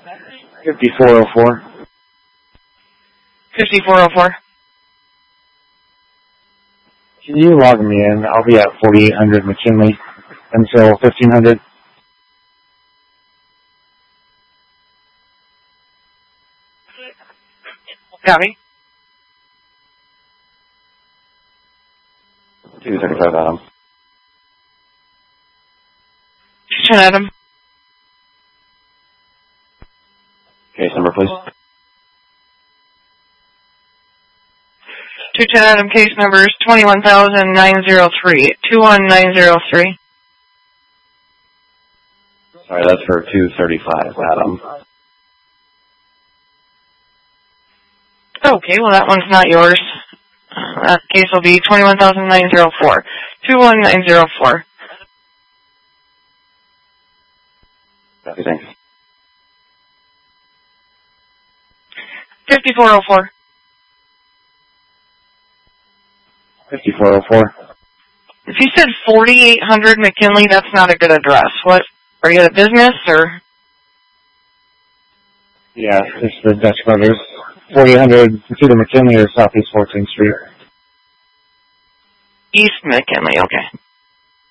5404. 5404. Can you log me in? I'll be at 4800 McKinley until 1500. Copy. 235 Adam. 210 Adam. Case number, please. 210 Adam, case number is 21,903. 21903. Sorry, that's for 235 Adam. Okay, well that one's not yours. That case will be 21,904. 21904. Copy, thanks. 5404. 5404. If you said 4800 McKinley, that's not a good address. What? Are you at a business or? Yeah, it's the Dutch Brothers. 4800, it's either McKinley or Southeast 14th Street. East McKinley, okay.